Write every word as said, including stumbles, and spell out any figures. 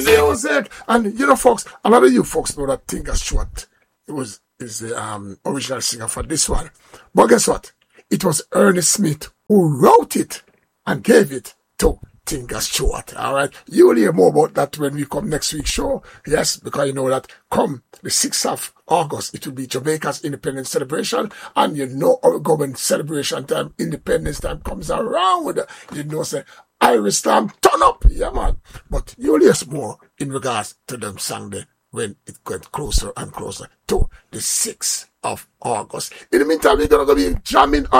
music. And you know, folks, a lot of you folks know that Tinker Stewart, it was is the um, original singer for this one. But guess what? It was Ernest Smith who wrote it and gave it to Tinker Stewart. All right. You will hear more about that when we come next week's show. Yes, because you know that come the sixth of August, it will be Jamaica's independence celebration. And you know our government celebration time, independence time comes around. You know, say, Irish time, turn up. Yeah, man. But you'll hear more in regards to them song there when it gets closer and closer to the sixth of August. In the meantime, we're going to be jamming on